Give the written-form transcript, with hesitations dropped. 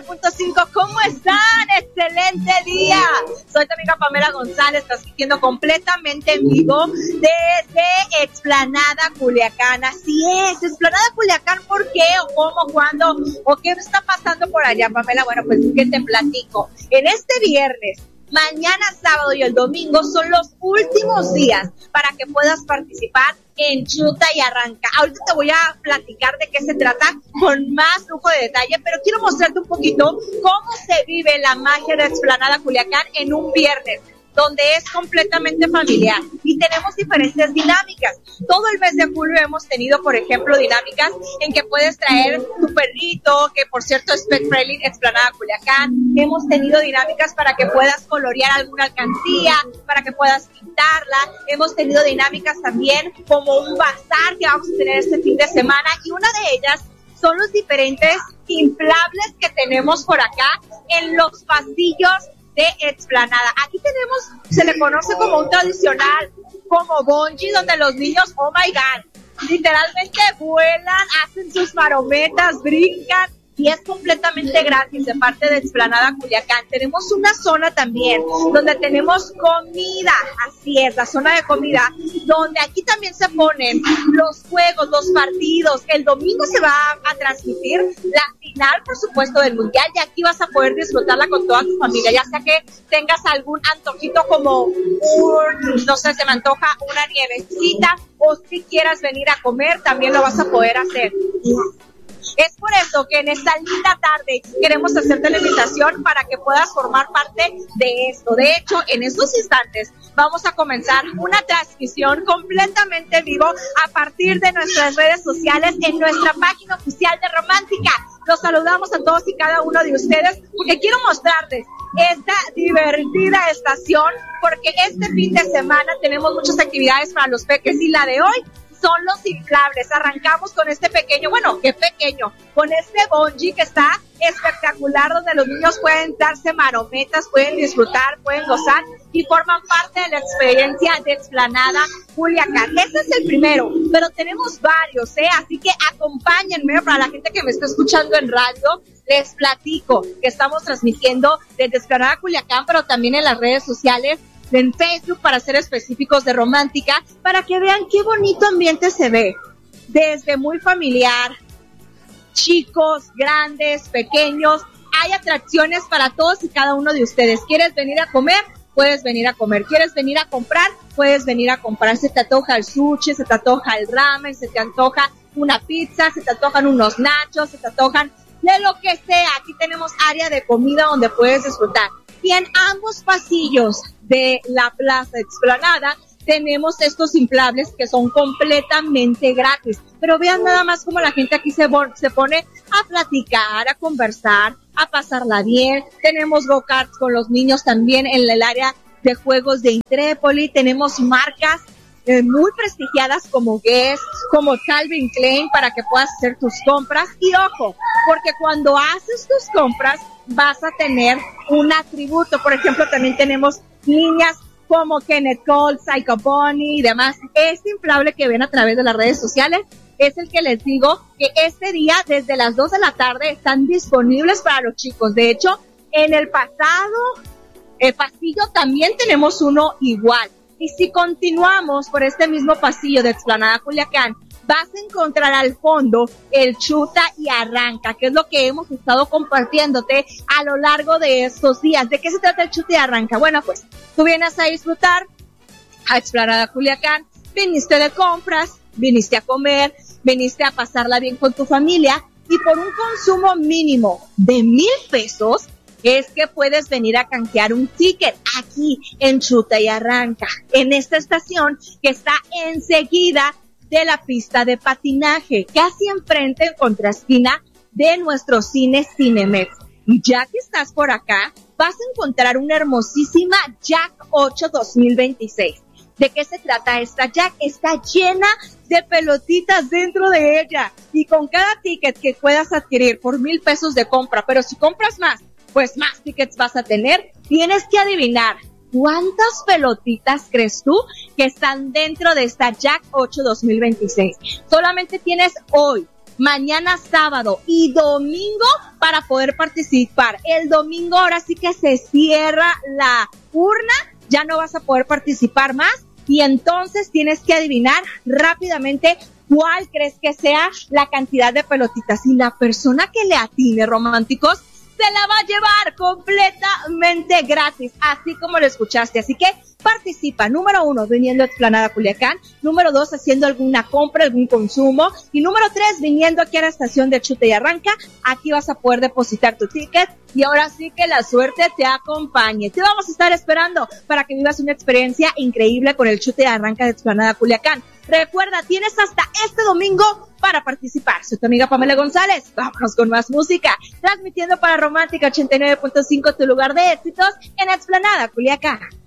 99.5. ¿Cómo están? ¡Excelente día! Soy tu amiga Pamela González, transmitiendo completamente en vivo desde Explanada Culiacán. Así es, Explanada Culiacán. ¿Por qué? ¿O cómo? ¿Cuándo? ¿O qué está pasando por allá, Pamela? Bueno, pues que te platico. En este viernes, mañana sábado y el domingo son los últimos días para que puedas participar en Chuta y Arranca. Ahorita te voy a platicar de qué se trata con más lujo de detalle, pero quiero mostrarte un poquito cómo se vive la magia de Explanada Culiacán en un viernes, donde es completamente familiar y tenemos diferentes dinámicas. Todo el mes de julio hemos tenido, por ejemplo, dinámicas en que puedes traer tu perrito, que por cierto es Pet Friendly Explanada Culiacán. Hemos tenido dinámicas para que puedas colorear alguna alcancía, para que puedas pintarla. Hemos tenido dinámicas también como un bazar que vamos a tener este fin de semana, y una de ellas son los diferentes inflables que tenemos por acá en los pasillos de Explanada. Aquí tenemos, se le conoce como un tradicional, como bungee, donde los niños, oh my God, literalmente vuelan, hacen sus marometas, brincan, y es completamente gratis de parte de Explanada Culiacán. Tenemos una zona también donde tenemos comida, así es, la zona de comida, donde aquí también se ponen los juegos, los partidos. El domingo se va a transmitir la final, por supuesto, del Mundial, y aquí vas a poder disfrutarla con toda tu familia, ya sea que tengas algún antojito como no sé, se me antoja una nievecita, o si quieras venir a comer, también lo vas a poder hacer. Es por eso que en esta linda tarde queremos hacerte la invitación para que puedas formar parte de esto. De hecho, en estos instantes vamos a comenzar una transmisión completamente en vivo a partir de nuestras redes sociales en nuestra página oficial de Romántica. Los saludamos a todos y cada uno de ustedes porque quiero mostrarles esta divertida estación, porque este fin de semana tenemos muchas actividades para los peques, y la de hoy son los inflables. Arrancamos con este pequeño, bueno, qué pequeño, con este bungee que está espectacular, donde los niños pueden darse marometas, pueden disfrutar, pueden gozar y forman parte de la experiencia de Explanada Culiacán. Este es el primero, pero tenemos varios, así que acompáñenme. Para la gente que me está escuchando en radio, les platico que estamos transmitiendo desde Explanada Culiacán, pero también en las redes sociales, en Facebook, para ser específicos, de Romántica, para que vean qué bonito ambiente se ve, desde muy familiar, chicos, grandes, pequeños. Hay atracciones para todos y cada uno de ustedes. ¿Quieres venir a comer? Puedes venir a comer. ¿Quieres venir a comprar? Puedes venir a comprar. Se te antoja el sushi, se te antoja el ramen, se te antoja una pizza, se te antojan unos nachos, se te antojan de lo que sea. Aquí tenemos área de comida donde puedes disfrutar. Y en ambos pasillos de la Plaza Explanada tenemos estos inflables que son completamente gratis. Pero vean nada más cómo la gente aquí se pone a platicar, a conversar, a pasarla bien. Tenemos go-karts con los niños también en el área de juegos de Intrépoli. Tenemos marcas muy prestigiadas como Guess, como Calvin Klein, para que puedas hacer tus compras. Y ojo, porque cuando haces tus compras vas a tener un atributo. Por ejemplo, también tenemos líneas como Kenneth Cole, Psycho Bunny y demás. Este inflable que ven a través de las redes sociales es el que les digo que este día desde las 2 de la tarde están disponibles para los chicos. De hecho, en el pasillo también tenemos uno igual. Y si continuamos por este mismo pasillo de Explanada Culiacán, vas a encontrar al fondo el Chuta y Arranca, que es lo que hemos estado compartiéndote a lo largo de estos días. ¿De qué se trata el Chuta y Arranca? Bueno, pues tú vienes a disfrutar a Explanada Culiacán, viniste de compras, viniste a comer, viniste a pasarla bien con tu familia, y por un consumo mínimo de 1,000 pesos es que puedes venir a canjear un ticket aquí en Chuta y Arranca, en esta estación que está enseguida de la pista de patinaje, casi enfrente, en contraesquina de nuestro cine Cinemex. Y ya que estás por acá, vas a encontrar una hermosísima Jack 8 2026. ¿De qué se trata esta Jack? Está llena de pelotitas dentro de ella, y con cada ticket que puedas adquirir por 1,000 pesos de compra, pero si compras más, pues más tickets vas a tener. Tienes que adivinar ¿cuántas pelotitas crees tú que están dentro de esta Jack 8 2026? Solamente tienes hoy, mañana sábado y domingo para poder participar. El domingo ahora sí que se cierra la urna, ya no vas a poder participar más y entonces tienes que adivinar rápidamente cuál crees que sea la cantidad de pelotitas. Y la persona que le atine, románticos, se la va a llevar completamente gratis, así como lo escuchaste. Así que participa, número 1, viniendo a Explanada Culiacán, número 2, haciendo alguna compra, algún consumo, y número 3, viniendo aquí a la estación de Chute y Arranca. Aquí vas a poder depositar tu ticket y ahora sí que la suerte te acompañe. Te vamos a estar esperando para que vivas una experiencia increíble con el Chute y Arranca de Explanada Culiacán. Recuerda, tienes hasta este domingo para participar. Soy tu amiga Pamela González. Vámonos con más música. Transmitiendo para Romántica 89.5, tu lugar de éxitos en Explanada Culiacán.